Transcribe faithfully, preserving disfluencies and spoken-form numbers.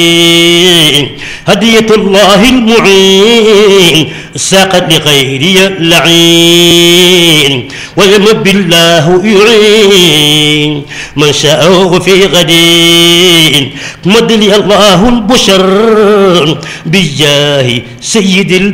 هدية الله المعين ساقت لغيري اللعين ولم بالله يعين من شاء في غدين مد لي الله البشر بجاه سيد